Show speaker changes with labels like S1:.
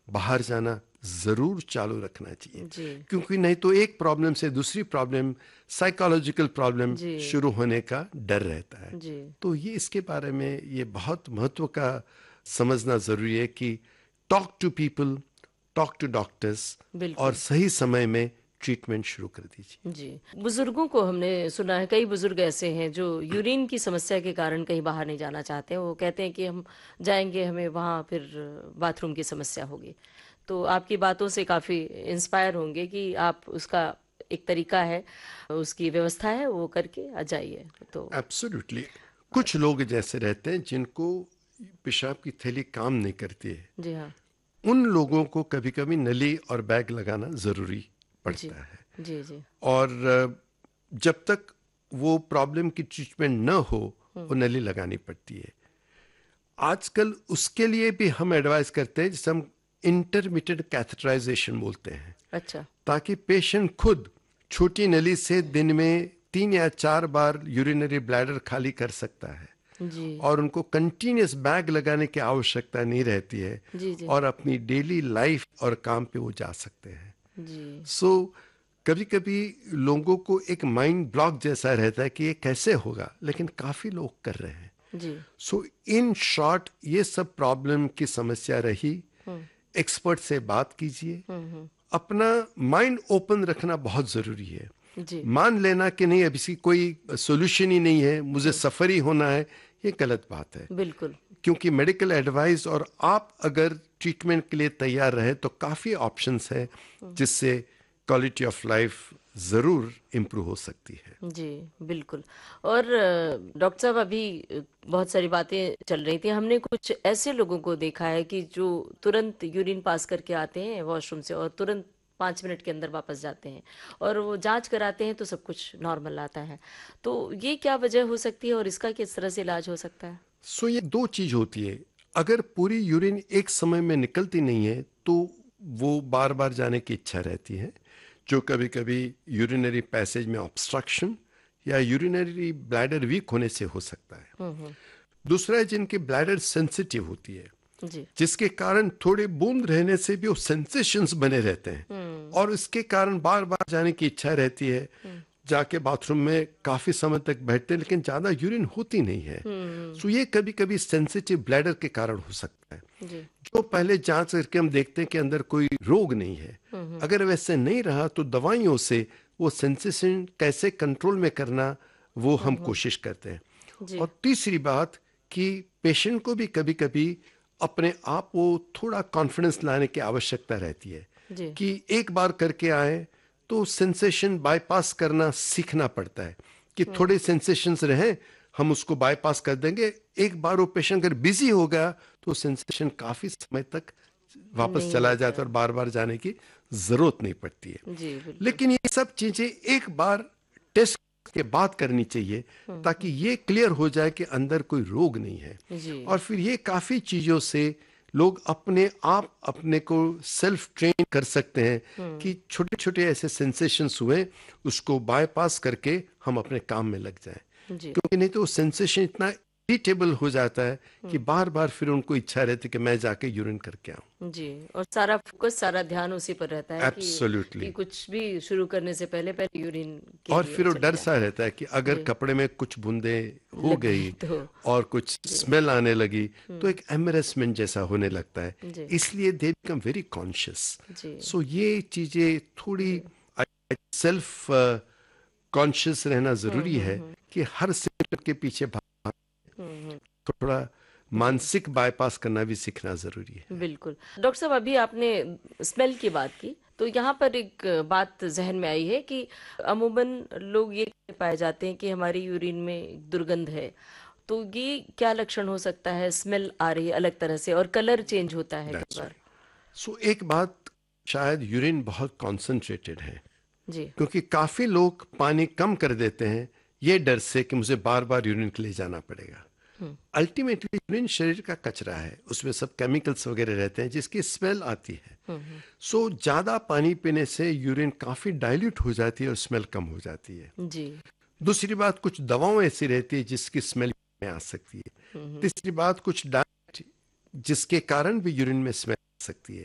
S1: बाहर जाना जरूर चालू रखना चाहिए,
S2: जी।
S1: क्योंकि नहीं तो एक प्रॉब्लम से दूसरी प्रॉब्लम, साइकोलॉजिकल प्रॉब्लम
S2: जी।
S1: शुरू होने का डर रहता है।
S2: जी।
S1: तो ये इसके बारे में ये बहुत महत्व का समझना जरूरी है कि talk to people, talk to doctors, और
S2: बिल्कुल।
S1: सही समय में ट्रीटमेंट शुरू कर दीजिए।
S2: जी। बुजुर्गों को हमने सुना है, कई बुजुर्ग ऐसे हैं जो यूरिन की समस्या के कारण कहीं बाहर नहीं जाना चाहते हैं। वो कहते हैं कि हम जाएंगे, हमें वहाँ फिर बाथरूम की समस्या होगी। तो आपकी बातों से काफ़ी इंस्पायर होंगे कि आप उसका एक तरीका है, उसकी व्यवस्था है, वो करके आ जाइए। तो
S1: एब्सोल्युटली। कुछ लोग जैसे रहते हैं जिनको पेशाब की थैली काम नहीं करती है,
S2: जी हाँ।
S1: उन लोगों को कभी कभी नली और बैग लगाना जरूरी
S2: जी।
S1: पड़ता है।
S2: जी। जी।
S1: और जब तक वो प्रॉब्लम की ट्रीटमेंट न हो, वो नली लगानी पड़ती है। आजकल उसके लिए भी हम एडवाइस करते हैं, जिसे हम इंटरमिटेंट कैथेटराइजेशन बोलते हैं,
S2: अच्छा।
S1: ताकि पेशेंट खुद छोटी नली से दिन में 3 या 4 बार यूरिनरी ब्लैडर खाली कर सकता है,
S2: जी।
S1: और उनको कंटिन्यूस बैग लगाने की आवश्यकता नहीं रहती है,
S2: जी। जी।
S1: और अपनी डेली लाइफ और काम पे वो जा सकते हैं।
S2: जी।
S1: सो कभी कभी लोगों को एक माइंड ब्लॉक जैसा रहता है कि ये कैसे होगा, लेकिन काफी लोग कर रहे हैं।
S2: जी।
S1: सो इन शॉर्ट, ये सब प्रॉब्लम की समस्या रही, एक्सपर्ट से बात कीजिए। अपना माइंड ओपन रखना बहुत जरूरी है।
S2: जी।
S1: मान लेना कि नहीं, अब इसकी कोई सोल्यूशन ही नहीं है, मुझे सफर ही होना है, ये गलत बात है।
S2: बिल्कुल।
S1: क्योंकि मेडिकल एडवाइस और आप अगर ट्रीटमेंट के लिए तैयार रहे तो काफ़ी ऑप्शंस है, जिससे क्वालिटी ऑफ लाइफ ज़रूर इम्प्रूव हो सकती है।
S2: जी। बिल्कुल। और डॉक्टर साहब, अभी बहुत सारी बातें चल रही थी। हमने कुछ ऐसे लोगों को देखा है कि जो तुरंत यूरिन पास करके आते हैं वॉशरूम से और तुरंत 5 मिनट के अंदर वापस जाते हैं, और वो जांच कराते हैं तो सब कुछ नॉर्मल आता है। तो ये क्या वजह हो सकती है और इसका किस तरह से इलाज हो सकता है?
S1: सो ये दो चीज होती है। अगर पूरी यूरिन एक समय में निकलती नहीं है तो वो बार बार जाने की इच्छा रहती है, जो कभी कभी यूरिनरी पैसेज में ऑब्स्ट्रक्शन या यूरिनरी ब्लैडर वीक होने से हो सकता है। दूसरा है जिनकी ब्लैडर सेंसिटिव होती है,
S2: जी।
S1: जिसके कारण थोड़े बूंद रहने से भी वो सेंसेशंस बने रहते हैं, और इसके कारण बार बार जाने की इच्छा रहती है। जाके बाथरूम में काफी समय तक बैठते हैं, लेकिन ज्यादा यूरिन होती नहीं है। सो ये कभी कभी सेंसिटिव ब्लैडर के कारण हो सकता है,
S2: जी।
S1: जो पहले जांच करके हम देखते हैं कि अंदर कोई रोग नहीं है। अगर वैसे नहीं रहा तो दवाइयों से वो सेंसेशन कैसे कंट्रोल में करना, वो हम कोशिश करते हैं।
S2: जी।
S1: और तीसरी बात कि पेशेंट को भी कभी कभी अपने आप को थोड़ा कॉन्फिडेंस लाने की आवश्यकता रहती है,
S2: जी।
S1: कि एक बार करके आए तो सेंसेशन बाईपास करना सीखना पड़ता है, कि थोड़े सेंसेशंस रहे, हम उसको बाईपास कर देंगे। एक बार वो पेशेंट अगर बिजी हो गया तो सेंसेशन काफी समय तक वापस
S2: नहीं
S1: चला
S2: होता
S1: जाता है,
S2: है।
S1: और बार बार जाने की जरूरत नहीं पड़ती है।
S2: जी। बिल्कुल।
S1: लेकिन ये सब चीजें एक बार टेस्ट के बाद करनी चाहिए, ताकि ये क्लियर हो जाए कि अंदर कोई रोग नहीं है।
S2: जी।
S1: और फिर ये काफी चीजों से लोग अपने आप अपने को सेल्फ ट्रेन कर सकते हैं, कि छोटे छोटे ऐसे सेंसेशंस हुए, उसको बायपास करके हम अपने काम में लग जाएं।
S2: जी।
S1: क्योंकि नहीं तो वो सेंसेशन इतना इरिटेबल हो जाता है कि बार बार फिर उनको इच्छा रहती है कि मैं जाके यूरिन करके आऊं।
S2: जी। और सारा फोकस, सारा ध्यान उसी पर रहता है कि
S1: एब्सोल्युटली।
S2: कुछ भी शुरू करने से पहले पहले यूरिन के
S1: और
S2: लिए
S1: फिर वो
S2: चले
S1: डर
S2: जाएं।
S1: सा रहता है कि अगर
S2: जी।
S1: कपड़े में कुछ बूंदे हो
S2: लग गई
S1: गई
S2: तो।
S1: और कुछ
S2: जी।
S1: स्मेल आने लगी, तो एक एम्बैरेसमेंट जैसा होने लगता है।
S2: जी।
S1: इसलिए दे बिकम वेरी कॉन्शियस।
S2: जी।
S1: सो ये चीजें थोड़ी
S2: जी।
S1: सेल्फ कॉन्शियस रहना जरूरी है, कि हर सिम्टम के पीछे थोड़ा
S2: जी।
S1: मानसिक बाईपास करना भी सीखना जरूरी है।
S2: बिल्कुल। डॉक्टर साहब, अभी आपने स्मेल की बात की, तो यहाँ पर एक बात जहन में आई है कि अमूमन लोग ये पाए जाते हैं कि हमारी यूरिन में दुर्गंध है। तो ये क्या लक्षण हो सकता है? स्मेल आ रही है अलग तरह से और कलर चेंज होता है कई
S1: दैट्स
S2: बार।
S1: राइट। सो एक बात, शायद यूरिन बहुत कॉन्सेंट्रेटेड है,
S2: जी।
S1: क्योंकि काफी लोग पानी कम कर देते हैं, ये डर से कि मुझे बार बार यूरिन के लिए जाना पड़ेगा। अल्टीमेटली यूरिन शरीर का कचरा है, उसमें सब केमिकल्स वगैरह रहते हैं जिसकी स्मेल आती है। सो ज्यादा पानी पीने से यूरिन काफी डाइल्यूट हो जाती है और स्मेल कम हो जाती है।
S2: जी।
S1: दूसरी बात, कुछ दवाओं ऐसी रहती है जिसकी स्मेल में आ सकती है। तीसरी बात, कुछ डाइट जिसके कारण भी यूरिन में स्मेल आ सकती है।